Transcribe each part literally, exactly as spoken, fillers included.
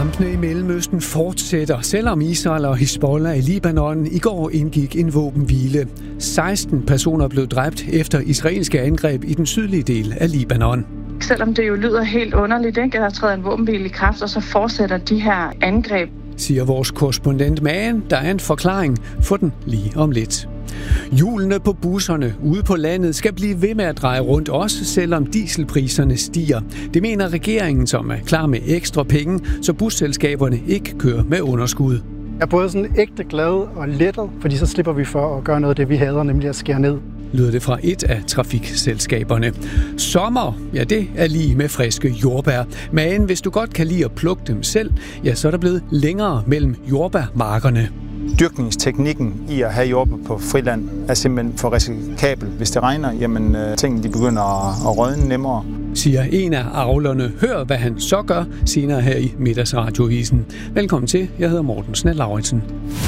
Kampene i Mellemøsten fortsætter, selvom Israel og Hizbollah i Libanon i går indgik en våbenhvile. seksten personer blev dræbt efter israelske angreb i den sydlige del af Libanon. Selvom det jo lyder helt underligt, ikke, at der træder en våbenhvile i kraft, og så fortsætter de her angreb. Siger vores korrespondent, men der er en forklaring for den lige om lidt. Hjulene på busserne ude på landet skal blive ved med at dreje rundt, også selvom dieselpriserne stiger. Det mener regeringen, som er klar med ekstra penge, så busselskaberne ikke kører med underskud. Jeg er både sådan ægte glad og lettet, fordi så slipper vi for at gøre noget af det, vi hader, nemlig at skære ned. Lyder det fra et af trafikselskaberne. Sommer, ja det er lige med friske jordbær. Men hvis du godt kan lide at plukke dem selv, ja så er der blevet længere mellem jordbærmarkerne. Dyrkningsteknikken i at have jordbær på friland er simpelthen for risikabel. Hvis det regner, jamen tingene de begynder at rådne nemmere. Siger en af avlerne. Hør, hvad han så gør senere her i Middagsradioavisen. Velkommen til. Jeg hedder Morten Snell-Lauritsen.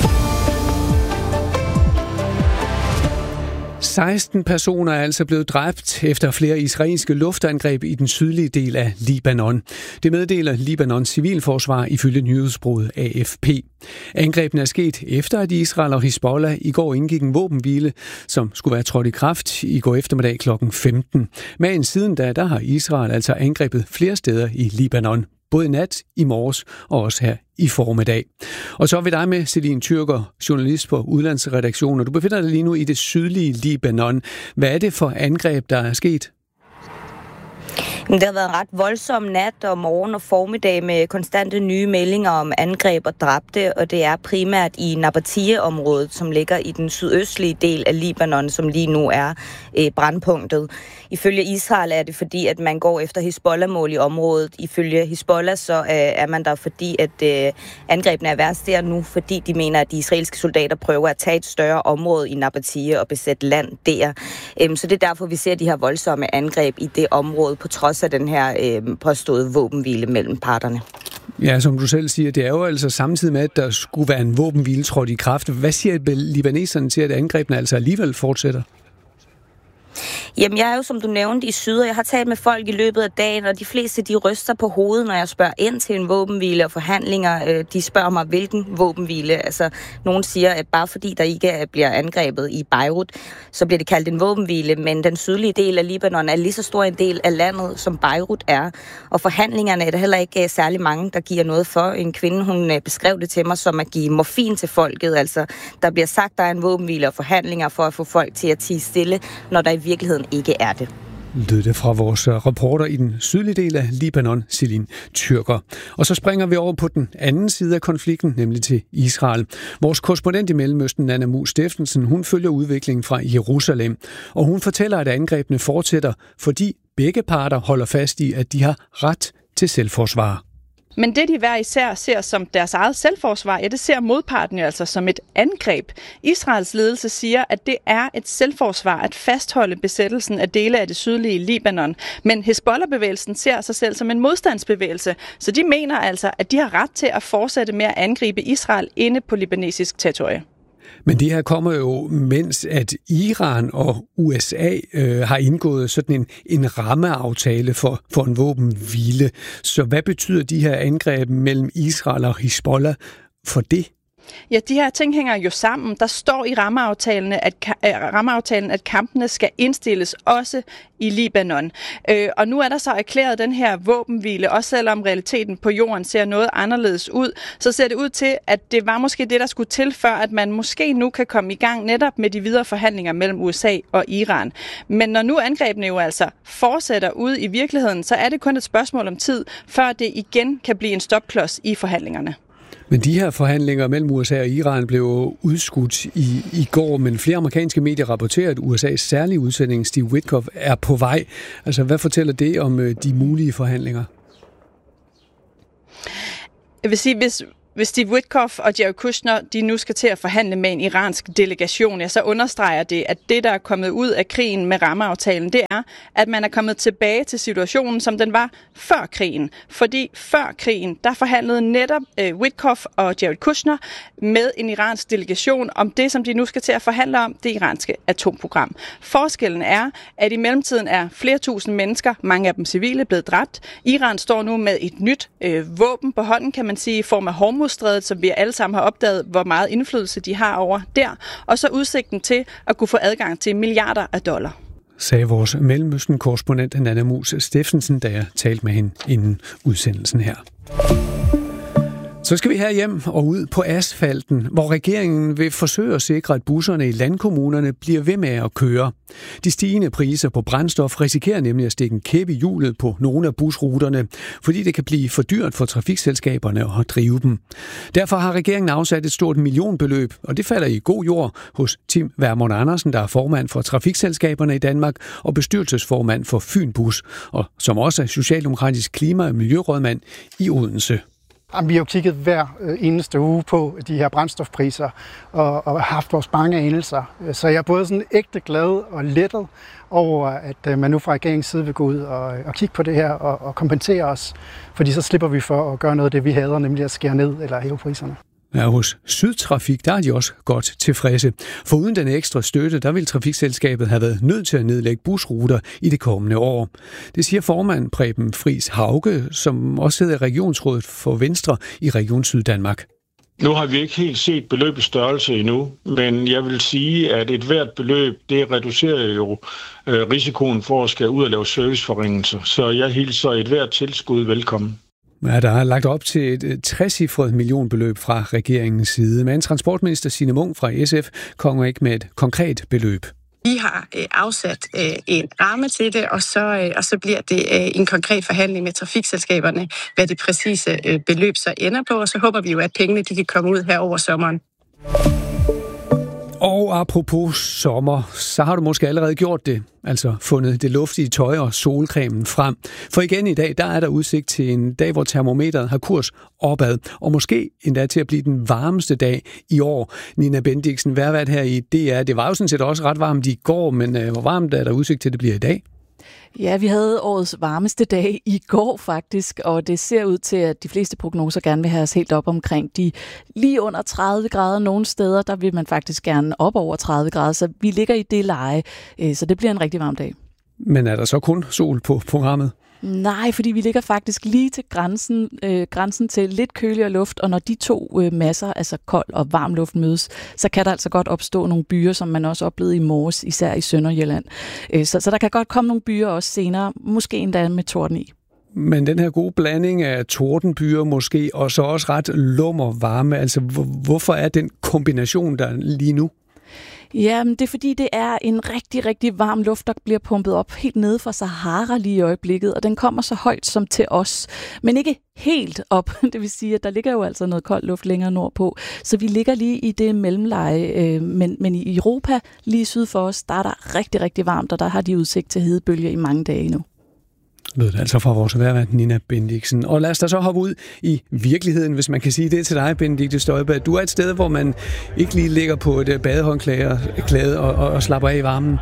seksten personer er altså blevet dræbt efter flere israelske luftangreb i den sydlige del af Libanon. Det meddeler Libanons civilforsvar ifølge nyhedsbureauet A F P. Angrebene er sket efter, at Israel og Hizbollah i går indgik en våbenhvile, som skulle være trådt i kraft i går eftermiddag klokken femten. Men siden da, der har Israel altså angrebet flere steder i Libanon. Både i nat, i morges og også her i formiddag. Og så er vi dig med, Celine Tyrker, journalist på Udlandsredaktionen. Du befinder dig lige nu i det sydlige Libanon. Hvad er det for angreb, der er sket? Det har været en ret voldsom nat og morgen og formiddag med konstante nye meldinger om angreb og dræbte, og det er primært i Nabatie-området, som ligger i den sydøstlige del af Libanon, som lige nu er øh, brandpunktet. Ifølge Israel er det fordi, at man går efter Hizbollah-mål i området. Ifølge Hizbollah så øh, er man der fordi, at øh, angrebene er værst der nu, fordi de mener, at de israelske soldater prøver at tage et større område i Nabatie og besætte land der. Øh, så det er derfor, vi ser de her voldsomme angreb i det område, på trods af den her øh, påståede våbenhvile mellem parterne. Ja, som du selv siger, det er jo altså samtidig med, at der skulle være en våbenhvile trådt i kraft. Hvad siger libaneserne til, at angrebene altså alligevel fortsætter? Jamen, jeg er jo, som du nævnte, i syd, og jeg har talt med folk i løbet af dagen, og de fleste, de ryster på hovedet, når jeg spørger ind til en våbenhvile og forhandlinger. De spørger mig, hvilken våbenhvile. Altså, nogen siger, at bare fordi der ikke bliver angrebet i Beirut, så bliver det kaldt en våbenhvile, men den sydlige del af Libanon er lige så stor en del af landet, som Beirut er. Og forhandlingerne er der heller ikke særlig mange, der giver noget for. En kvinde, hun beskrev det til mig som at give morfin til folket. Altså, der bliver sagt, der er en våbenhvile og forhandlinger for at få folk til at tie stille, når der i virkeligheden ikke er det. Lød det fra vores reporter i den sydlige del af Libanon, Celine Tyrker. Og så springer vi over på den anden side af konflikten, nemlig til Israel. Vores korrespondent i Mellemøsten, Anna Mu Steffensen, hun følger udviklingen fra Jerusalem. Og hun fortæller, at angrebene fortsætter, fordi begge parter holder fast i, at de har ret til selvforsvar. Men det, de hver især ser som deres eget selvforsvar, ja, det ser modparten jo altså som et angreb. Israels ledelse siger, at det er et selvforsvar at fastholde besættelsen af dele af det sydlige Libanon. Men Hizbollah-bevægelsen ser sig selv som en modstandsbevægelse, så de mener altså, at de har ret til at fortsætte med at angribe Israel inde på libanesisk territorie. Men det her kommer jo, mens at Iran og U S A øh, har indgået sådan en, en rammeaftale for, for en våbenhvile. Så hvad betyder de her angreb mellem Israel og Hizbollah for det? Ja, de her ting hænger jo sammen. Der står i rammeaftalen, at, rammeaftalen, at kampene skal indstilles også i Libanon. Øh, og nu er der så erklæret den her våbenhvile, også selvom realiteten på jorden ser noget anderledes ud, så ser det ud til, at det var måske det, der skulle til, før at man måske nu kan komme i gang netop med de videre forhandlinger mellem U S A og Iran. Men når nu angrebene jo altså fortsætter ude i virkeligheden, så er det kun et spørgsmål om tid, før det igen kan blive en stopklods i forhandlingerne. Men de her forhandlinger mellem U S A og Iran blev udskudt i, i går, men flere amerikanske medier rapporterer, at U S A's særlige udsending, Steve Witkoff, er på vej. Altså, hvad fortæller det om de mulige forhandlinger? Jeg vil sige, hvis hvis Steve Witkoff og Jared Kushner, de nu skal til at forhandle med en iransk delegation, ja, så understreger det, at det, der er kommet ud af krigen med rammeaftalen, det er, at man er kommet tilbage til situationen, som den var før krigen. Fordi før krigen, der forhandlede netop øh, Witkoff og Jared Kushner med en iransk delegation om det, som de nu skal til at forhandle om, det iranske atomprogram. Forskellen er, at i mellemtiden er flere tusind mennesker, mange af dem civile, blevet dræbt. Iran står nu med et nyt øh, våben på hånden, kan man sige, i form af Hormuzstrædet, som vi alle sammen har opdaget, hvor meget indflydelse de har over der, og så udsigten til at kunne få adgang til milliarder af dollar. Sagde vores Mellemøsten-korrespondent Nanna Mus Steffensen, da jeg talte med hende inden udsendelsen her. Så skal vi her hjem og ud på asfalten, hvor regeringen vil forsøge at sikre, at busserne i landkommunerne bliver ved med at køre. De stigende priser på brændstof risikerer nemlig at stikke en kæp i hjulet på nogle af busruterne, fordi det kan blive for dyrt for trafikselskaberne at drive dem. Derfor har regeringen afsat et stort millionbeløb, og det falder i god jord hos Tim Vermund Andersen, der er formand for trafikselskaberne i Danmark og bestyrelsesformand for Fyn Bus, og som også er socialdemokratisk klima- og miljørådmand i Odense. Vi har jo kigget hver eneste uge på de her brændstofpriser og, og haft vores bange anelser. Så jeg er både sådan ægte glad og lettet over, at man nu fra regeringens side vil gå ud og, og kigge på det her og, og kompensere os. Fordi så slipper vi for at gøre noget af det, vi hader, nemlig at skære ned eller hæve priserne. Ja, hos Sydtrafik, der er de også godt tilfredse. For uden den ekstra støtte, der vil trafikselskabet have været nødt til at nedlægge busruter i det kommende år. Det siger formand Preben Friis Hauge, som også sidder i regionsrådet for Venstre i Region Syddanmark. Nu har vi ikke helt set beløbets størrelse endnu, men jeg vil sige, at et hvert beløb, det reducerer jo øh, risikoen for at skal ud og lave serviceforringelser. Så jeg hilser et hvert tilskud velkommen. Ja, der er lagt op til et trecifret millionbeløb fra regeringens side, men transportminister Signe Munk fra S F kommer ikke med et konkret beløb. Vi har øh, afsat øh, en ramme til det, og så, øh, og så bliver det øh, en konkret forhandling med trafikselskaberne, hvad det præcise øh, beløb så ender på, og så håber vi jo, at pengene de kan komme ud her over sommeren. Og apropos sommer, så har du måske allerede gjort det, altså fundet det luftige tøj og solcremen frem. For igen i dag, der er der udsigt til en dag, hvor termometeret har kurs opad, og måske endda til at blive den varmeste dag i år. Nina Bendiksen, vejrvært her i D R. Det var jo sådan set også ret varmt i går, men øh, hvor varmt er der udsigt til, det bliver i dag? Ja, vi havde årets varmeste dag i går faktisk, og det ser ud til, at de fleste prognoser gerne vil have os helt op omkring de lige under tredive grader. Nogle steder, der vil man faktisk gerne op over tredive grader, så vi ligger i det leje, så det bliver en rigtig varm dag. Men er der så kun sol på programmet? Nej, fordi vi ligger faktisk lige til grænsen, øh, grænsen til lidt køligere luft, og når de to øh, masser, altså kold og varm luft mødes, så kan der altså godt opstå nogle byer, som man også oplevede i morges, især i Sønderjylland. Øh, så, så der kan godt komme nogle byer også senere, måske endda med torden i. Men den her gode blanding af tordenbyer måske, og så også ret lummer varme, altså hvorfor er den kombination der lige nu? Ja, men det er fordi, det er en rigtig, rigtig varm luft, der bliver pumpet op helt nede fra Sahara lige i øjeblikket, og den kommer så højt som til os, men ikke helt op. Det vil sige, at der ligger jo altså noget kold luft længere nordpå, så vi ligger lige i det mellemleje, men, men i Europa, lige syd for os, der er der rigtig, rigtig varmt, og der har de udsigt til hedebølger i mange dage nu. Lød det altså fra vores vejrvært Nina Bendiksen. Og lad os da så hoppe ud i virkeligheden, hvis man kan sige det til dig, Benedikte Støjberg. Du er et sted, hvor man ikke lige ligger på et badehåndklæde og, og, og slapper af i varmen.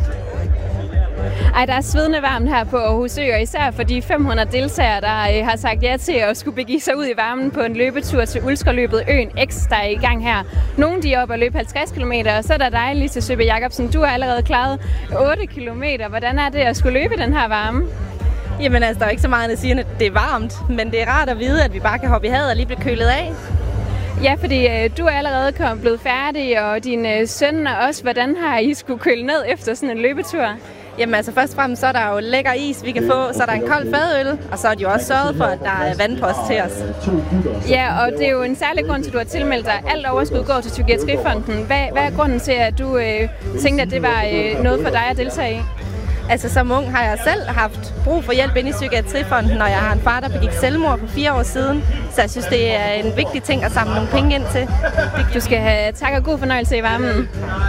Ej, der er svedende varmt her på Aarhus Ø, og især for de fem hundrede deltagere, der øh, har sagt ja til at skulle begive sig ud i varmen på en løbetur til ultraløbet Øen X, der er i gang her. Nogle de er oppe og løbe halvtreds kilometer, og så er der dig, Lise Søbe Jacobsen. Du har allerede klaret otte kilometer. Hvordan er det at skulle løbe den her varme? Jamen altså, der er ikke så meget at sige, at det er varmt, men det er rart at vide, at vi bare kan hoppe i havet og lige blive kølet af. Ja, fordi øh, du er allerede kommet blevet færdig, og din øh, søn og også. Hvordan har I skulle køle ned efter sådan en løbetur? Jamen altså, først og fremmest så er der jo lækker is, vi kan få, så er der en kold fadøl, og så er de jo også sørget for, at der er vandpost til os. Ja, og det er jo en særlig grund til, at du har tilmeldt dig. Alt overskud går til Psykiatrifonden. Hvad, hvad er grunden til, at du øh, tænkte, at det var øh, noget for dig at deltage i? Altså som ung har jeg selv haft brug for hjælp inde i Psykiatrifonden, når jeg har en far, der begik selvmord for fire år siden. Så jeg synes, det er en vigtig ting at samle nogle penge ind til. Du skal have tak og god fornøjelse i varmen.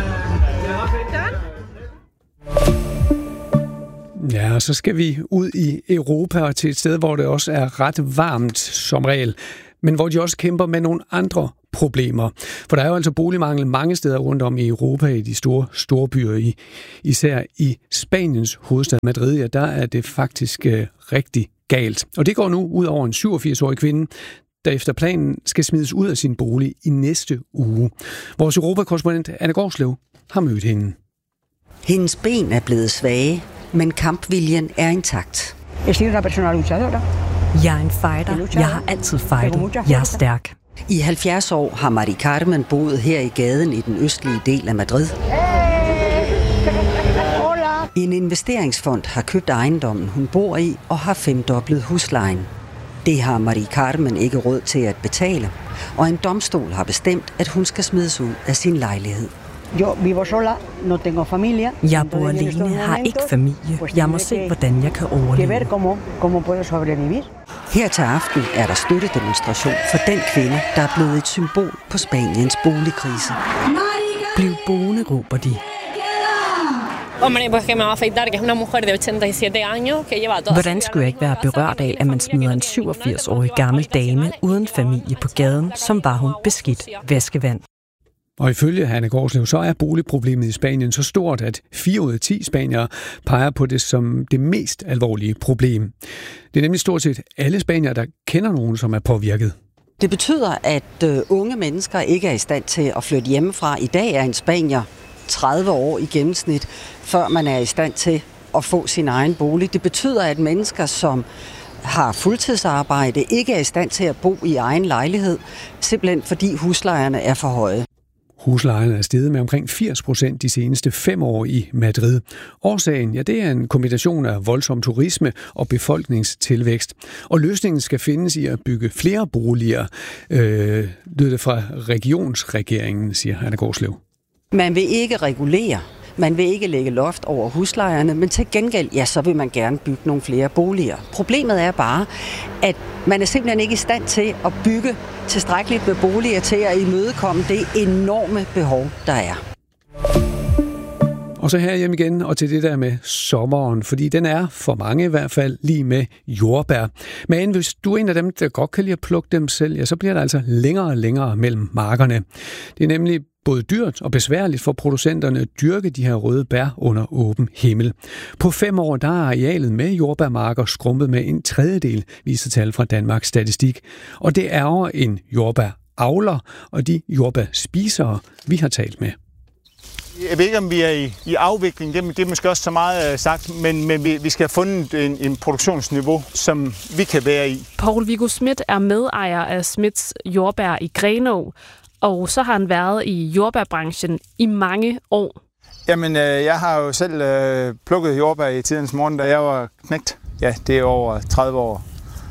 Ja, og så skal vi ud i Europa og til et sted, hvor det også er ret varmt som regel. men hvor de også kæmper med nogle andre problemer. For der er jo altså boligmangel mange steder rundt om i Europa, i de store storbyer, i, især i Spaniens hovedstad Madrid, ja, der er det faktisk øh, rigtig galt. Og det går nu ud over en syvogfirs-årig kvinde, der efter planen skal smides ud af sin bolig i næste uge. Vores Europakorrespondent Anne Gårdslev har mødt hende. Hendes ben er blevet svage, men kampviljen er intakt. Jeg er en fighter. Jeg har altid fightet. Jeg er stærk. I halvfjerds år har Mari Carmen boet her i gaden i den østlige del af Madrid. En investeringsfond har købt ejendommen, hun bor i, og har femdoblet huslejen. Det har Mari Carmen ikke råd til at betale, og en domstol har bestemt, at hun skal smides ud af sin lejlighed. Jeg bor alene, har ikke familie. Jeg må se, hvordan jeg kan overleve. Her til aften er der støttedemonstration for den kvinde, der er blevet et symbol på Spaniens boligkrise. Bliv boende, råber de. Hvordan skulle jeg ikke være berørt af, at man smider en syvogfirs-årig gammel dame uden familie på gaden, som var hun beskidt væskevand? Og ifølge Anne Gårdslev, så er boligproblemet i Spanien så stort, at fire ud af ti spaniere peger på det som det mest alvorlige problem. Det er nemlig stort set alle spaniere, der kender nogen, som er påvirket. Det betyder, at unge mennesker ikke er i stand til at flytte hjemmefra. I dag er en spanier tredive år i gennemsnit, før man er i stand til at få sin egen bolig. Det betyder, at mennesker, som har fuldtidsarbejde, ikke er i stand til at bo i egen lejlighed, simpelthen fordi huslejerne er for høje. Huslejerne er steget med omkring firs procent de seneste fem år i Madrid. Årsagen, ja, det er en kombination af voldsom turisme og befolkningstilvækst. Og løsningen skal findes i at bygge flere boliger, øh, lød det fra regionsregeringen, siger Anne Gårdslev. Man vil ikke regulere, man vil ikke lægge loft over huslejerne, men til gengæld, ja, så vil man gerne bygge nogle flere boliger. Problemet er bare, at man er simpelthen ikke i stand til at bygge tilstrækkeligt med boliger til at imødekomme det enorme behov, der er. Og så her hjem igen, og til det der med sommeren, fordi den er for mange i hvert fald lige med jordbær. Men hvis du er en af dem, der godt kan lide at plukke dem selv, ja, så bliver der altså længere og længere mellem markerne. Det er nemlig både dyrt og besværligt for producenterne at dyrke de her røde bær under åben himmel. På fem år der er arealet med jordbærmarker skrumpet med en tredjedel, viser tal fra Danmarks Statistik. Og det er en jordbæravler og de jordbærspisere, vi har talt med. Jeg ved ikke, om vi er i, i afvikling, det, det er måske også så meget uh, sagt, men, men vi, vi skal have fundet en, en produktionsniveau, som vi kan være i. Poul Viggo Schmidt er medejer af Schmidts Jordbær i Grenaa, og så har han været i jordbærbranchen i mange år. Jamen, øh, jeg har jo selv øh, plukket jordbær i tidens morgen, da jeg var knægt. Ja, det er over tredive år,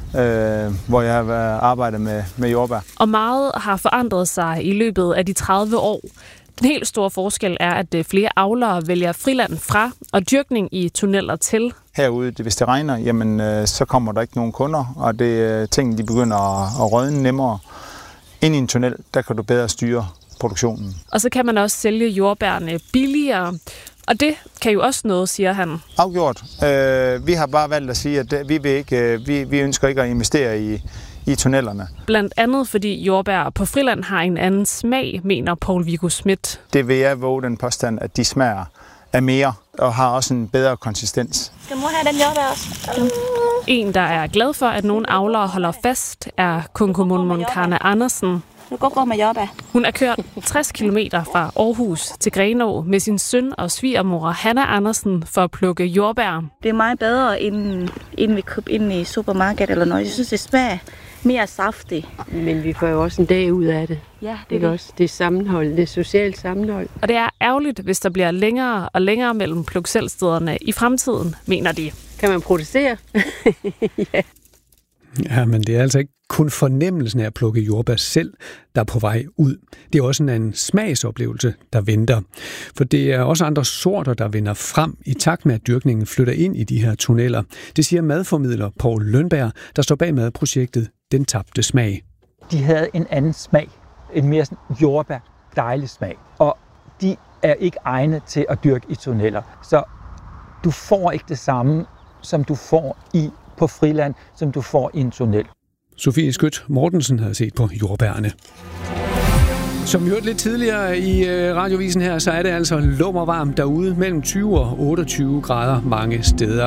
øh, hvor jeg har arbejdet med, med jordbær. Og meget har forandret sig i løbet af de tredive år. Den helt store forskel er, at flere avlere vælger friland fra og dyrkning i tunneller til. Herude, hvis det regner, jamen, øh, så kommer der ikke nogen kunder, og det øh, ting, de begynder at, at rådne nemmere. Ind i en tunnel, der kan du bedre styre produktionen. Og så kan man også sælge jordbærne billigere, og det kan jo også noget, siger han. Afgjort. Øh, vi har bare valgt at sige, at vi, vil ikke, vi, vi ønsker ikke at investere i, i tunnellerne. Blandt andet fordi jordbær på friland har en anden smag, mener Poul Viggo Schmidt. Det vil jeg våge den påstand, at de smager af mere og har også en bedre konsistens. Skal mor have den jordbær også? En, der er glad for, at nogle avlere holder fast, er Kunkumon Monkane Andersen. Du går gå med jordbær. Hun er kørt tres kilometer fra Aarhus til Grenaa med sin søn og svigermor Hanna Andersen for at plukke jordbær. Det er meget bedre, end, end vi køber ind i supermarkedet eller noget. Jeg synes, det smager mere saftigt. Men vi får jo også en dag ud af det. Ja, det er det. Også. Det er sammenhold, det er socialt sammenhold. Og det er ærgerligt, hvis der bliver længere og længere mellem pluk-selv-stederne i fremtiden, mener de. Kan man producere? Ja. Ja, men det er altså ikke kun fornemmelsen af at plukke jordbær selv, der er på vej ud. Det er også en smagsoplevelse, der venter. For det er også andre sorter, der vinder frem i takt med, at dyrkningen flytter ind i de her tunneller. Det siger madformidler Poul Lønberg, der står bag madprojektet Den Tabte Smag. De havde en anden smag. En mere sådan jordbær, dejlig smag. Og de er ikke egnet til at dyrke i tunneller. Så du får ikke det samme, som du får i på friland, som du får i en tunnel. Sofie Skødt Mortensen havde set på jordbærne. Som vi hørte lidt tidligere i radiovisen her, så er det altså lummervarmt derude mellem tyve og otteogtyve grader mange steder.